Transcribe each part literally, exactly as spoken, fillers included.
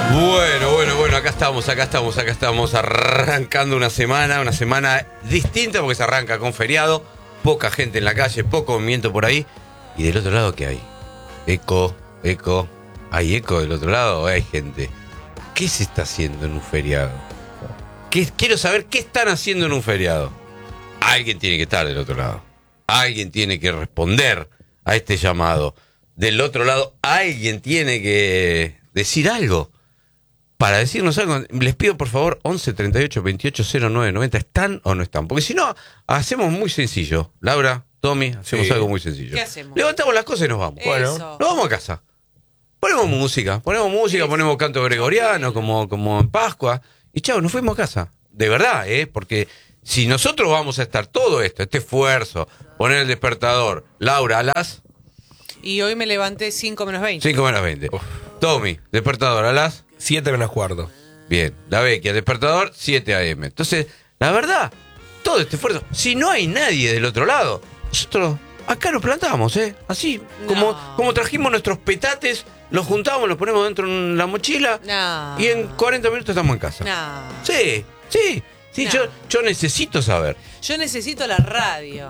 Bueno, bueno, bueno, acá estamos, acá estamos, acá estamos arrancando una semana, una semana distinta porque se arranca con feriado, poca gente en la calle, poco movimiento por ahí. Y del otro lado, ¿qué hay? Eco, eco, ¿hay eco del otro lado o hay gente? ¿Qué se está haciendo en un feriado? ¿Qué, quiero saber qué están haciendo en un feriado. Alguien tiene que estar del otro lado. Alguien tiene que responder a este llamado. Del otro lado, alguien tiene que decir algo. Para decirnos algo, les pido por favor once treinta y ocho veintiocho cero nueve noventa. ¿Están o no están? Porque si no, hacemos muy sencillo. Laura, Tommy, hacemos sí. algo muy sencillo. ¿Qué hacemos? Levantamos las cosas y nos vamos. Eso. Bueno, nos vamos a casa. Ponemos música, ponemos música, sí, ponemos canto gregoriano como, como en Pascua. Y chao, nos fuimos a casa. De verdad, ¿eh? Porque si nosotros vamos a estar todo esto, este esfuerzo, poner el despertador, Laura, a las... Y hoy me levanté cinco menos veinte. cinco menos veinte. Uf. Tommy, despertador, a las... siete menos cuarto. Bien, la Vecchia, despertador, siete a eme. Entonces, la verdad, todo este esfuerzo, si no hay nadie del otro lado, nosotros acá nos plantamos, ¿eh? Así, no. como, como trajimos nuestros petates, los juntamos, los ponemos dentro de la mochila no. y en cuarenta minutos estamos en casa. No. Sí, sí, sí, no. yo, yo necesito saber. Yo necesito la radio.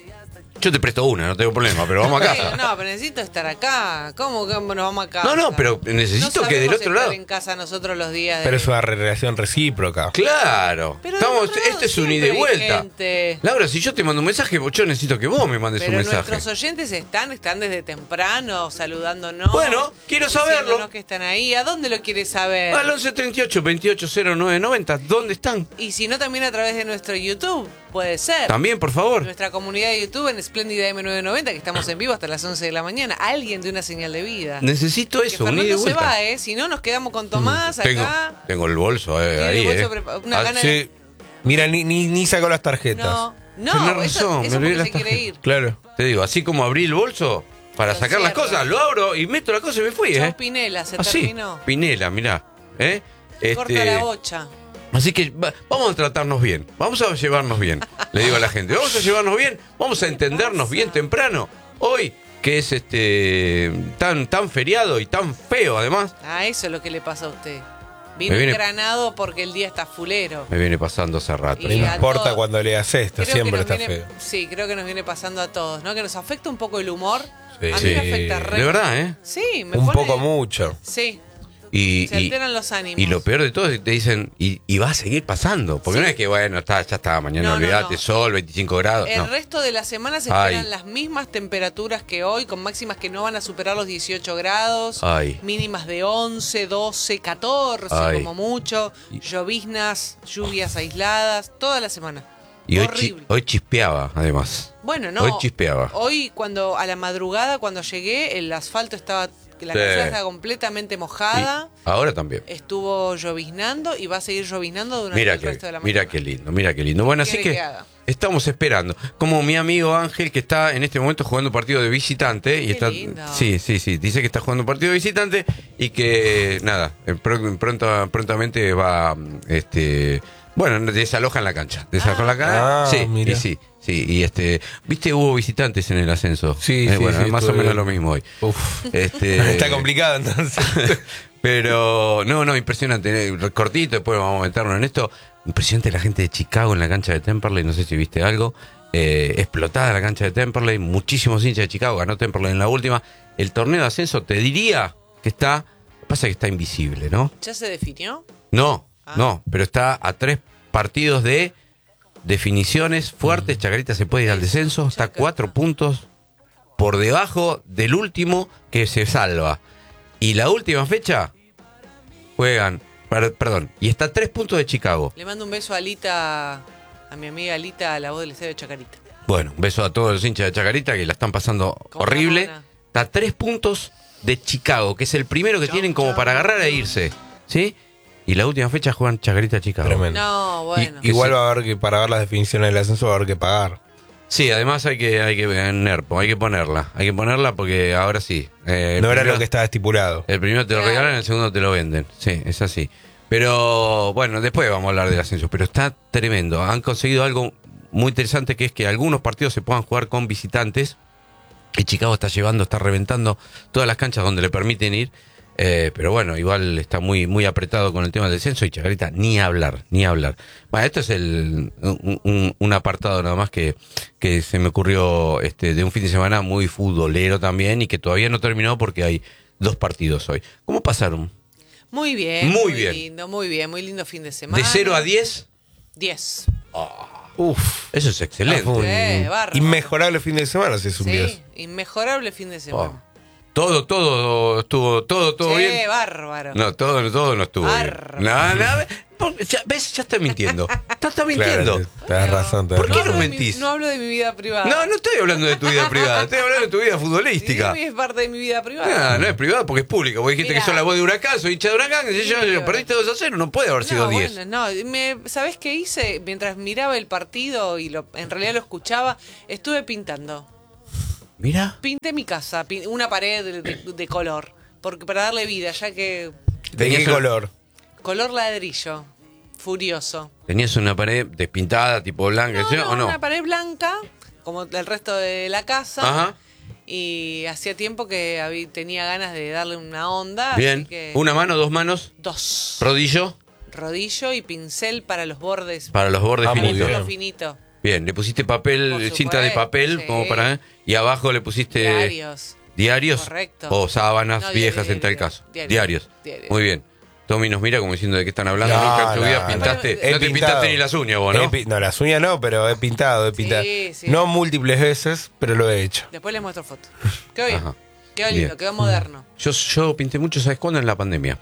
Yo te presto una, no tengo problema, pero vamos a casa. No, pero necesito estar acá. ¿Cómo que nos vamos a casa? No, no, pero necesito no que del otro lado. En casa nosotros los días. De... Pero es una relación recíproca. Claro. Pero Estamos, este es un ida y vuelta. Gente. Laura, si yo te mando un mensaje, yo necesito que vos me mandes pero un mensaje. Nuestros oyentes están, están desde temprano saludándonos. Bueno, quiero saberlo. Que están ahí. ¿A dónde lo quieres saber? Al once treinta y ocho veintiocho cero nueve noventa. ¿Dónde están? Y si no, también a través de nuestro YouTube. Puede ser. También, por favor. Nuestra comunidad de YouTube en Espléndida eme novecientos noventa, que estamos en vivo hasta las once de la mañana. Alguien de una señal de vida. Necesito eso, que un ida y Fernando se vuelta. va, ¿eh? Si no, nos quedamos con Tomás tengo, acá. Tengo el bolso eh, ahí, el bolso eh. prepa- una Ah, gana Sí. de... Mira, ni, ni, ni sacó las tarjetas. No, no, Tenés eso, razón, eso me olvidé porque las se quiere tarjetas. ir. Claro. Te digo, así como abrí el bolso para Lo sacar las cierro. cosas, lo abro y meto la cosa y me fui, Chau, ¿eh? Pinela, se Así, terminó. Pinela, mirá. ¿eh? Corta Este, la bocha. Así que va, vamos a tratarnos bien, vamos a llevarnos bien, le digo a la gente, vamos a llevarnos bien, vamos a entendernos bien temprano. Hoy, que es este tan tan feriado y tan feo además. Ah, eso es lo que le pasa a usted. Vino viene, engranado porque el día está fulero. Me viene pasando hace rato. No Y a importa todos. cuando leas esto, Creo siempre que está nos viene, feo. Sí, creo que nos viene pasando a todos, ¿no? Que nos afecta un poco el humor. Sí. A mí Sí. me afecta re. De verdad, ¿eh? Sí, me Un pone... poco mucho. Sí, Y, se y, alteran los ánimos. y lo peor de todo es que te dicen, y, y va a seguir pasando. Porque Sí. no es que, bueno, está, ya está, mañana No, no, olvídate, no. sol, veinticinco grados. El No. resto de la semana se esperan Ay. las mismas temperaturas que hoy, con máximas que no van a superar los dieciocho grados, Ay. mínimas de once, doce, catorce Ay. como mucho, lloviznas, lluvias aisladas, toda la semana. Y hoy, chi- Horrible. hoy chispeaba, además. Bueno, no. Hoy chispeaba. Hoy, cuando a la madrugada, cuando llegué, el asfalto estaba, la Sí. calzada estaba completamente mojada. Y ahora también. Estuvo lloviznando y va a seguir lloviznando durante Mira el que, resto de la mañana. mira qué lindo, mira qué lindo. Bueno, ¿Qué así quiere que, que haga? estamos esperando. Como mi amigo Ángel, que está en este momento jugando un partido de visitante. Y Qué está, lindo. Sí, sí, sí. Dice que está jugando un partido de visitante y que, nada, eh, pr- pronto, prontamente va, este... Bueno, desalojan la cancha. Desalojan la cancha. Ah, sí, mira. y sí, sí. Y este, viste, hubo visitantes en el ascenso. Sí, Eh, sí, bueno, sí, es más o estuve menos lo viendo. mismo hoy. Uf. Este, Está complicado entonces. Pero, no, no, impresionante. eh, Cortito, después vamos a meternos en esto. Impresionante la gente de Chicago en la cancha de Temperley. No sé si viste algo. Eh, explotada la cancha de Temperley. Muchísimos hinchas de Chicago. Ganó Temperley en la última. El torneo de ascenso, te diría que está. Pasa que está invisible, ¿no? ¿Ya se definió? No, Ah. no. Pero está a tres partidos de definiciones fuertes. Chacarita se puede ir al descenso. Está a Chacarita. cuatro puntos por debajo del último que se salva. Y la última fecha juegan, per- perdón, y está a tres puntos de Chicago. Le mando un beso a Alita, a mi amiga Alita, a la voz del estadio de Chacarita. Bueno, un beso a todos los hinchas de Chacarita que la están pasando Como horrible. una mona. Está a tres puntos de Chicago, que es el primero que tienen como para agarrar e irse. ¿Sí? Y la última fecha juegan Chacarita-Chicago. Tremendo. No, bueno. Y- Igual va a haber que, para ver las definiciones del ascenso, va a haber que pagar. Sí, además hay que, hay que en Nerpo, hay que ponerla. Hay que ponerla porque ahora sí. eh, el No era primero- lo que estaba estipulado. El primero te lo Claro. regalan, el segundo te lo venden. Sí, es así. Pero bueno, después vamos a hablar del ascenso. Pero está tremendo. Han conseguido algo muy interesante, que es que algunos partidos se puedan jugar con visitantes. Y Chicago está llevando, está reventando todas las canchas donde le permiten ir. Eh, pero bueno, igual está muy muy apretado con el tema del descenso y Chacarita ni hablar, ni hablar. Bueno, esto es el un, un, un apartado nada más que, que se me ocurrió este de un fin de semana muy futbolero también y que todavía no terminó porque hay dos partidos hoy. ¿Cómo pasaron? Muy bien. Muy Muy, bien. lindo, muy bien. Muy lindo fin de semana. ¿De cero a diez? diez. Uf. Eso es excelente. Ah, fue un Sí, bárbaro. inmejorable fin de semana si es un Sí, diez. inmejorable fin de semana. Oh. Todo, todo estuvo, todo, todo Sí, bien. bárbaro. No, todo, todo no estuvo Bárbaro. bien. No, no, por- ya, ¿ves? Ya está mintiendo. Está, está mintiendo. Claro, tenés razón. tenés ¿Por qué razón. no hablo de mentís? mi- no hablo de mi vida privada. No, no estoy hablando de tu vida privada, estoy hablando de tu vida futbolística. Sí, es parte de mi vida privada. No, no es privada porque es pública. Vos dijiste Mirá. que sos la voz de Huracán, soy hincha de Huracán, que si yo, Sí, yo perdiste dos a cero, no puede haber sido No, diez. bueno, no, me, ¿sabés qué hice? Mientras miraba el partido y lo, en realidad lo escuchaba, estuve pintando. Mira. Pinté mi casa, pin- una pared de, de- de color, porque para darle vida, ya que ¿De Tenías qué una- color? color ladrillo, furioso. ¿Tenías una pared despintada, tipo blanca, No, ¿sí? no, o no? una pared blanca, como el resto de la casa. Ajá. Y hacía tiempo que habí- tenía ganas de darle una onda. así Bien. que Una mano, dos manos, Dos. rodillo, Rodillo y pincel para los bordes. para los bordes Ah, muy finitos. Finito, bien. finito. Bien, le pusiste papel, Por cinta de supuesto, papel, sí. como para... ¿eh? Y abajo le pusiste... Diarios. ¿Diarios? Correcto. O sábanas No, viejas diario, en tal diario, caso. diario, Diarios. diario. Muy bien. Tommy nos mira como diciendo de qué están hablando. No, Nunca en tu vida no, pintaste. no. No He te pintado. pintaste ni las uñas vos, He ¿no? pi- no, las uñas no, pero he pintado, he pintado. Sí, sí. No múltiples veces, pero lo he hecho. Después les muestro fotos. Quedó bien. Ajá. Quedó lindo, Bien. quedó moderno. Yo, yo pinté mucho, ¿sabes cuándo? En la pandemia.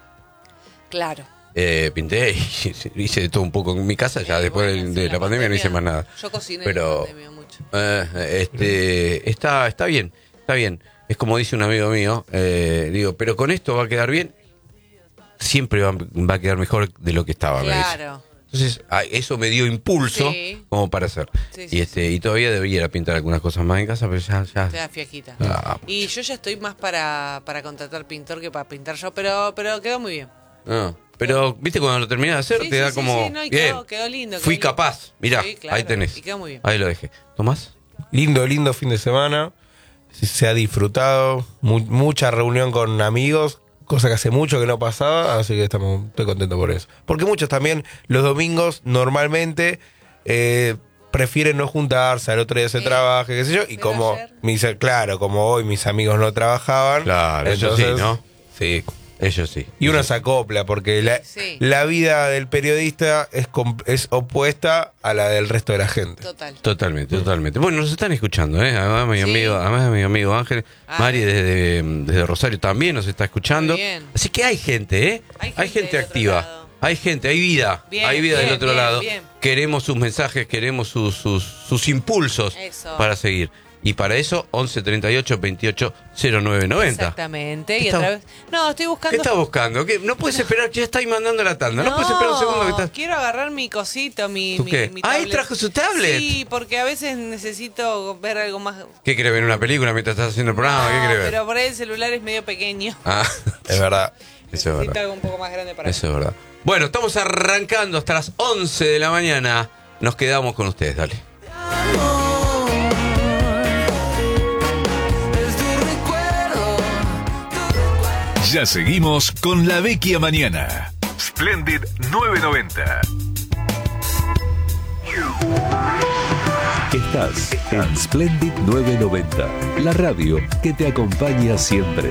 Claro. Eh, pinté y hice de todo un poco en mi casa. Ya Eh, después bueno, de, sí, de la pandemia no hice más nada. Yo cociné Pero- en la pandemia mucho. Eh, este, está, está bien, está bien. Es como dice un amigo mío, eh, digo, pero con esto va a quedar bien. Siempre va, va a quedar mejor de lo que estaba, me dice. Claro. Entonces, ah, eso me dio impulso Sí. como para hacer. Sí, sí, y este y todavía debiera pintar algunas cosas más en casa, pero ya... ya Te da fiajita. Ah, Y yo ya estoy más para, para contratar pintor que para pintar yo, pero, pero quedó muy bien. no. Pero, viste, cuando lo terminas de hacer, Sí, te sí, da sí, como... sí, no, y bien, quedó- quedó lindo, quedó fui lindo. capaz. Mirá, Sí, claro, ahí tenés. y quedó muy bien. Ahí lo dejé. ¿Tomás? Lindo, lindo fin de semana. Se ha disfrutado. Mu- mucha reunión con amigos. Cosa que hace mucho que no pasaba. Así que estamos, estoy contento por eso. Porque muchos también los domingos normalmente eh, prefieren no juntarse. Al otro día se Sí. trabaja, qué sé yo. Y Pero como, ayer- mis, claro, como hoy mis amigos no trabajaban. Claro, eso sí, ¿no? Sí. Ellos sí. Y uno se acopla porque la, Sí. la vida del periodista es, com- es opuesta a la del resto de la gente. Total. Totalmente, totalmente. Bueno, nos están escuchando, ¿eh? Además, mi Sí. amigo, además mi amigo Ángel, Ah. Mari desde, desde Rosario también nos está escuchando. Muy bien. Así que hay gente, ¿eh? Hay Hay gente gente, del otro activa. lado. Hay gente, hay vida. Bien, hay vida bien, del otro bien, lado. bien. Queremos sus mensajes, queremos sus, sus, sus impulsos Eso. para seguir. Y para eso, once treinta y ocho veintiocho cero nueve noventa. Exactamente. ¿Qué Y a está- través. No, estoy ¿Qué buscando. estás buscando? ¿Qué? No puedes esperar, ya estáis mandando la tanda. No, puedes esperar un segundo que estás. Quiero agarrar mi cosito, mi. ¿Tú mi- qué? mi Ah, ¿ahí tablet. trajo su tablet? Sí, porque a veces necesito ver algo más. ¿Qué querés ver? ¿Una película mientras estás haciendo el programa? ¿Qué No, querés ver? pero por ahí el celular es medio pequeño. Ah, Es verdad. eso es Necesito verdad. algo un poco más grande para Eso es verdad. Bueno, estamos arrancando hasta las once de la mañana. Nos quedamos con ustedes, dale. Ya seguimos con La Vecchia Mañana. Splendid nueve noventa. Estás en Splendid nueve noventa, la radio que te acompaña siempre.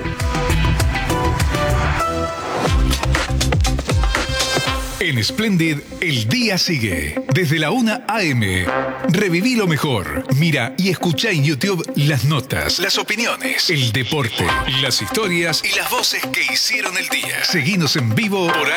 En Splendid, el día sigue. Desde la una a eme. Reviví lo mejor. Mira y escucha en YouTube las notas, las opiniones, el deporte, las historias y las voces que hicieron el día. Seguinos en vivo por